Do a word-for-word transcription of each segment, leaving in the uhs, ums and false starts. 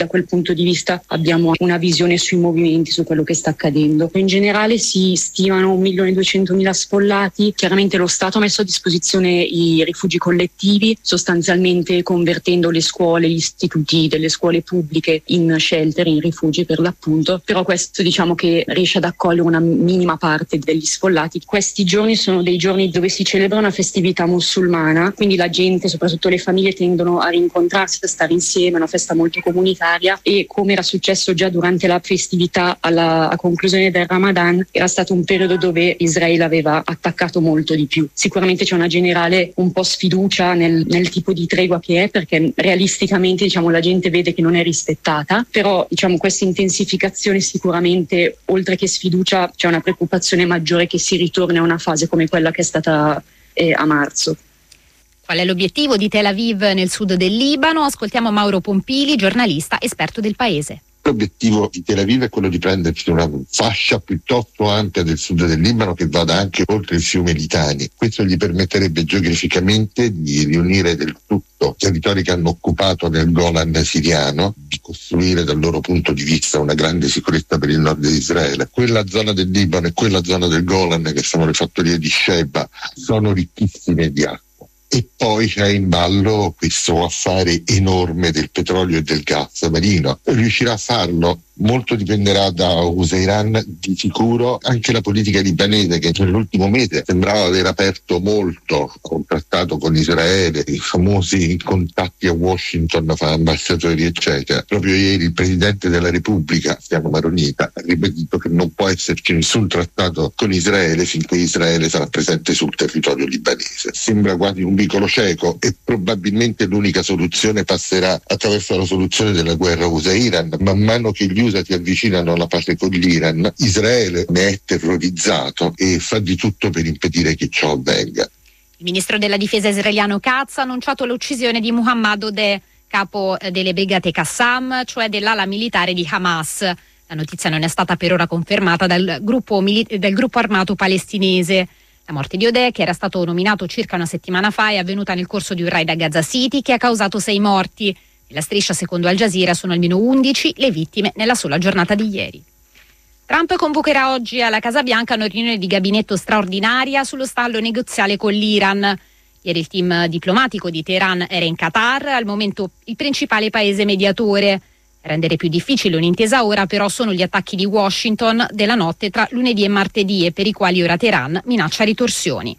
Da quel punto di vista abbiamo una visione sui movimenti, su quello che sta accadendo. In generale si stimano un milione e duecentomila sfollati. Chiaramente lo Stato ha messo a disposizione i rifugi collettivi, sostanzialmente convertendo le scuole, gli istituti delle scuole pubbliche in shelter, in rifugi per l'appunto. Però questo diciamo che riesce ad accogliere una minima parte degli sfollati. Questi giorni sono dei giorni dove si celebra una festività musulmana, quindi la gente, soprattutto le famiglie, tendono a rincontrarsi, a stare insieme, è una festa molto comunitaria e, come era successo già durante la festività alla a conclusione del Ramadan, era stato un periodo dove Israele aveva attaccato molto di più. Sicuramente c'è una generale un po' sfiducia nel, nel tipo di tregua che è, perché realisticamente diciamo la gente vede che non è rispettata, però diciamo questa intensificazione sicuramente, oltre che sfiducia, c'è una preoccupazione maggiore che si ritorni a una fase come quella che è stata eh, a marzo. Qual è l'obiettivo di Tel Aviv nel sud del Libano? Ascoltiamo Mauro Pompili, giornalista esperto del paese. L'obiettivo di Tel Aviv è quello di prendersi una fascia piuttosto ampia del sud del Libano che vada anche oltre il fiume Litani. Questo gli permetterebbe geograficamente di riunire del tutto territori che hanno occupato nel Golan siriano, di costruire dal loro punto di vista una grande sicurezza per il nord di Israele. Quella zona del Libano e quella zona del Golan, che sono le fattorie di Sheba, sono ricchissime di acqua. E poi c'è in ballo questo affare enorme del petrolio e del gas marino. Riuscirà a farlo? Molto dipenderà da Huseiran, di sicuro anche la politica libanese, che nell'ultimo mese sembrava aver aperto molto a un trattato con Israele, i famosi contatti a Washington fra ambasciatori eccetera. Proprio ieri il Presidente della Repubblica, Stiano Maronita, ha ribadito che non può esserci nessun trattato con Israele finché Israele sarà presente sul territorio libanese. Sembra quasi un vicolo cieco e probabilmente l'unica soluzione passerà attraverso la soluzione della guerra USA-Iran. Man mano che gli U S A si avvicinano alla pace con l'Iran, Israele ne è terrorizzato e fa di tutto per impedire che ciò avvenga. Il ministro della difesa israeliano Katz ha annunciato l'uccisione di Muhammad Odeh, capo delle brigate Qassam, cioè dell'ala militare di Hamas. La notizia non è stata per ora confermata dal gruppo, mili- del gruppo armato palestinese. La morte di Odeh, che era stato nominato circa una settimana fa, è avvenuta nel corso di un raid a Gaza City che ha causato sei morti. Nella striscia, secondo Al Jazeera, sono almeno undici le vittime nella sola giornata di ieri. Trump convocherà oggi alla Casa Bianca una riunione di gabinetto straordinaria sullo stallo negoziale con l'Iran. Ieri il team diplomatico di Teheran era in Qatar, al momento il principale paese mediatore. A rendere più difficile un'intesa ora però sono gli attacchi di Washington della notte tra lunedì e martedì, e per i quali ora Teheran minaccia ritorsioni.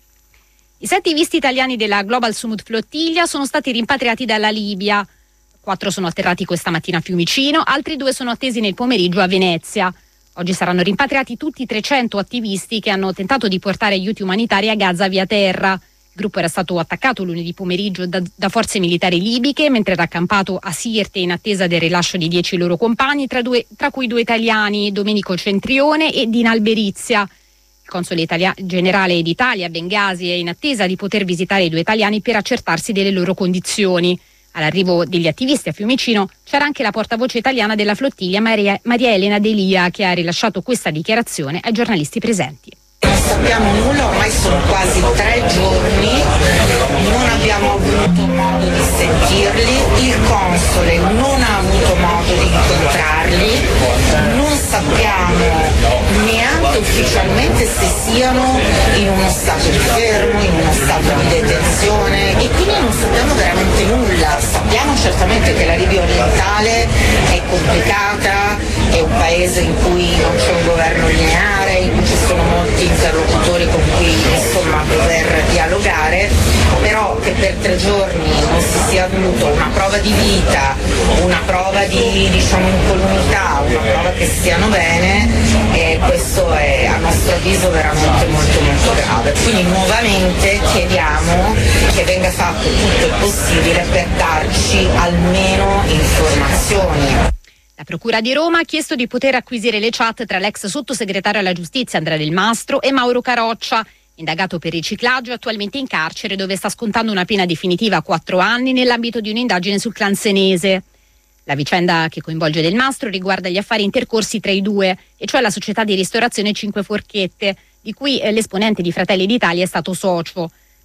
I sette visti italiani della Global Sumut Flottiglia sono stati rimpatriati dalla Libia. Quattro sono atterrati questa mattina a Fiumicino, altri due sono attesi nel pomeriggio a Venezia. Oggi saranno rimpatriati tutti i trecento attivisti che hanno tentato di portare aiuti umanitari a Gaza via terra. Il gruppo era stato attaccato lunedì pomeriggio da, da forze militari libiche mentre era accampato a Sirte in attesa del rilascio di dieci loro compagni, tra, due, tra cui due italiani, Domenico Centrione e Dina Alberizia. Il console italia, generale d'Italia a Bengasi è in attesa di poter visitare i due italiani per accertarsi delle loro condizioni. All'arrivo degli attivisti a Fiumicino c'era anche la portavoce italiana della flottiglia Maria, Maria Elena Delia, che ha rilasciato questa dichiarazione ai giornalisti presenti. Non sappiamo nulla, ormai sono quasi tre giorni, non abbiamo avuto modo di sentirli, il console non ha avuto modo di incontrarli, non sappiamo neanche ufficialmente se siano in uno stato di fermo, in uno stato di detenzione, e quindi non sappiamo veramente nulla. Sappiamo certamente che la Libia orientale è complicata, è un paese in cui non c'è un governo lineare, in cui ci sono molti interlocutori con cui insomma dover dialogare, però che per tre giorni non si sia avuto una prova di vita, una prova di diciamo incolumità, una prova che stiano bene, e questo è a nostro avviso veramente molto molto grave. Quindi nuovamente chiediamo che venga fatto tutto il possibile per darci almeno informazioni. La Procura di Roma ha chiesto di poter acquisire le chat tra l'ex sottosegretario alla giustizia Andrea Del Mastro e Mauro Caroccia, indagato per riciclaggio, attualmente in carcere dove sta scontando una pena definitiva a quattro anni nell'ambito di un'indagine sul clan senese. La vicenda che coinvolge Del Mastro riguarda gli affari intercorsi tra i due, e cioè la società di ristorazione Cinque Forchette, di cui l'esponente di Fratelli d'Italia è stato socio.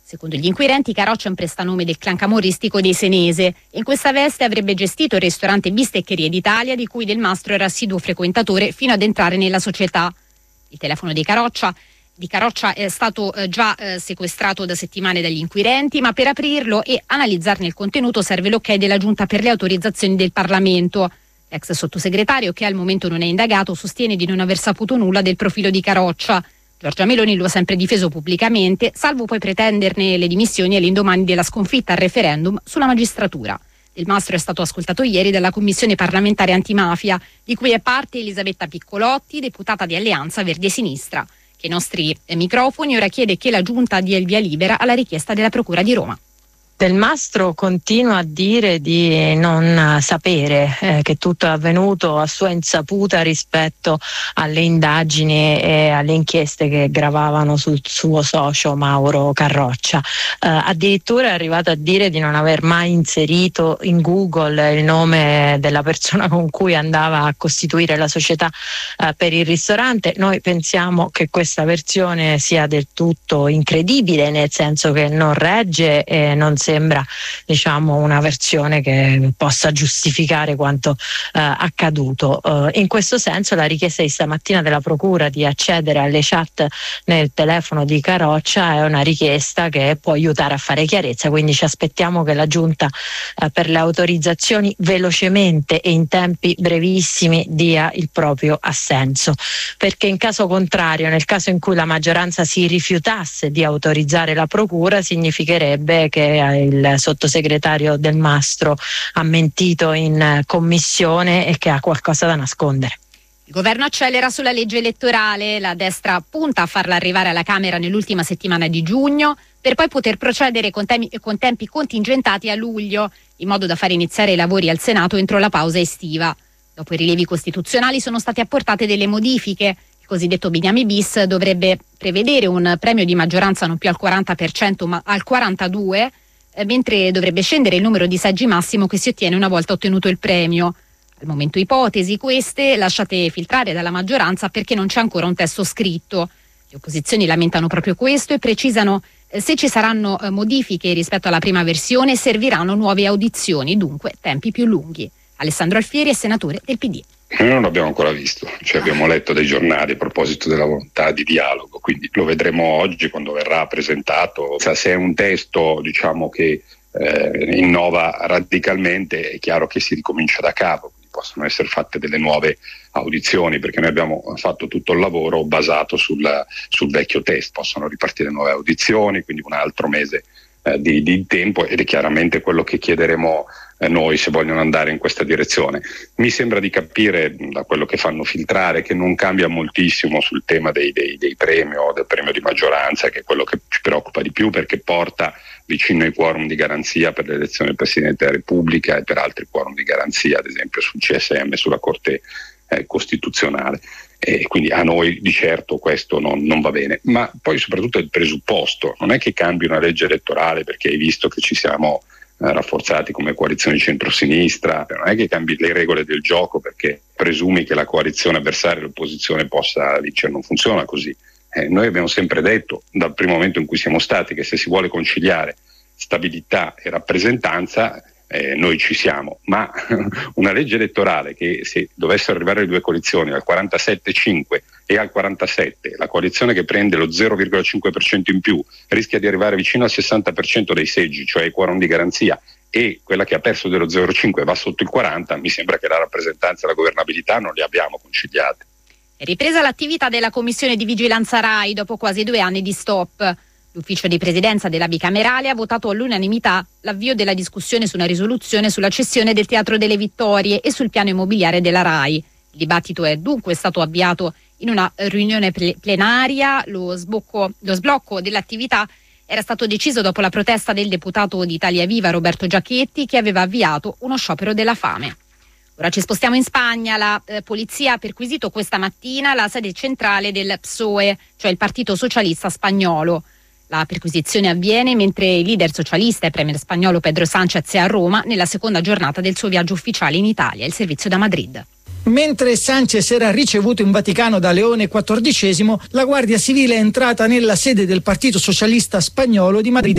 Secondo gli inquirenti, Caroccia è un prestanome del clan camorristico dei Senese e in questa veste avrebbe gestito il ristorante Bisteccherie d'Italia, di cui Del Mastro era assiduo frequentatore fino ad entrare nella società. Il telefono di Caroccia, di Caroccia è stato eh, già eh, sequestrato da settimane dagli inquirenti, ma per aprirlo e analizzarne il contenuto serve l'ok della Giunta per le autorizzazioni del Parlamento. L'ex sottosegretario, che al momento non è indagato, sostiene di non aver saputo nulla del profilo di Caroccia. Giorgia Meloni lo ha sempre difeso pubblicamente, salvo poi pretenderne le dimissioni all'indomani della sconfitta al referendum sulla magistratura. Del Mastro è stato ascoltato ieri dalla Commissione parlamentare antimafia, di cui è parte Elisabetta Piccolotti, deputata di Alleanza Verdi e Sinistra, che ai nostri eh, microfoni ora chiede che la Giunta dia il via libera alla richiesta della Procura di Roma. Del Mastro continua a dire di non sapere eh, che tutto è avvenuto a sua insaputa rispetto alle indagini e alle inchieste che gravavano sul suo socio Mauro Carroccia. Eh, addirittura è arrivato a dire di non aver mai inserito in Google il nome della persona con cui andava a costituire la società eh, per il ristorante. Noi pensiamo che questa versione sia del tutto incredibile, nel senso che non regge e non sembra, diciamo, una versione che possa giustificare quanto eh, accaduto. Eh, in questo senso la richiesta di stamattina della Procura di accedere alle chat nel telefono di Caroccia è una richiesta che può aiutare a fare chiarezza, quindi ci aspettiamo che la Giunta eh, per le autorizzazioni velocemente e in tempi brevissimi dia il proprio assenso, perché in caso contrario, nel caso in cui la maggioranza si rifiutasse di autorizzare la Procura, significherebbe che il sottosegretario Del Mastro ha mentito in commissione e che ha qualcosa da nascondere. Il governo accelera sulla legge elettorale, la destra punta a farla arrivare alla Camera nell'ultima settimana di giugno per poi poter procedere con, temi, con tempi contingentati a luglio, in modo da fare iniziare i lavori al Senato entro la pausa estiva. Dopo i rilievi costituzionali sono state apportate delle modifiche. Il cosiddetto Bignami bis dovrebbe prevedere un premio di maggioranza non più al quaranta per cento ma al quarantadue per cento, mentre dovrebbe scendere il numero di seggi massimo che si ottiene una volta ottenuto il premio. Al momento ipotesi queste lasciate filtrare dalla maggioranza perché non c'è ancora un testo scritto. Le opposizioni lamentano proprio questo e precisano eh, se ci saranno eh, modifiche rispetto alla prima versione serviranno nuove audizioni, dunque tempi più lunghi. Alessandro Alfieri è senatore del P D. Noi non l'abbiamo ancora visto, cioè abbiamo letto dai giornali a proposito della volontà di dialogo, quindi lo vedremo oggi quando verrà presentato. Se è un testo, diciamo, che eh, innova radicalmente, è chiaro che si ricomincia da capo, quindi possono essere fatte delle nuove audizioni, perché noi abbiamo fatto tutto il lavoro basato sul, sul vecchio testo, possono ripartire nuove audizioni, quindi un altro mese eh, di, di tempo, ed è chiaramente quello che chiederemo Eh, noi se vogliono andare in questa direzione. Mi sembra di capire da quello che fanno filtrare che non cambia moltissimo sul tema dei, dei, dei premi o del premio di maggioranza, che è quello che ci preoccupa di più, perché porta vicino ai quorum di garanzia per l'elezione del Presidente della Repubblica e per altri quorum di garanzia, ad esempio sul C S M, sulla Corte eh, Costituzionale. E quindi a noi di certo questo non, non va bene, ma poi soprattutto il presupposto non è che cambi una legge elettorale perché hai visto che ci siamo rafforzati come coalizione centrosinistra, non è che cambi le regole del gioco perché presumi che la coalizione avversaria dell'opposizione possa vincere. Non funziona così. Eh, noi abbiamo sempre detto dal primo momento in cui siamo stati che se si vuole conciliare stabilità e rappresentanza eh, noi ci siamo, ma una legge elettorale che se dovessero arrivare le due coalizioni al quarantasette virgola cinque e al quarantasette, la coalizione che prende lo zero virgola cinque per cento in più rischia di arrivare vicino al sessanta per cento dei seggi, cioè i quorum di garanzia, e quella che ha perso dello zero virgola cinque va sotto il quaranta, mi sembra che la rappresentanza e la governabilità non le abbiamo conciliate. È ripresa l'attività della Commissione di Vigilanza RAI dopo quasi due anni di stop. L'ufficio di presidenza della bicamerale ha votato all'unanimità l'avvio della discussione su una risoluzione sulla cessione del Teatro delle Vittorie e sul piano immobiliare della RAI. Il dibattito è dunque stato avviato in una riunione plenaria. Lo, sbocco, lo sblocco dell'attività era stato deciso dopo la protesta del deputato di Italia Viva Roberto Giachetti, che aveva avviato uno sciopero della fame. Ora ci spostiamo in Spagna. La eh, polizia ha perquisito questa mattina la sede centrale del P S O E, cioè il Partito Socialista Spagnolo. La perquisizione avviene mentre il leader socialista e premier spagnolo Pedro Sánchez è a Roma nella seconda giornata del suo viaggio ufficiale in Italia. Il servizio da Madrid. Mentre Sánchez era ricevuto in Vaticano da Leone quattordicesimo, la Guardia Civile è entrata nella sede del Partito Socialista Spagnolo di Madrid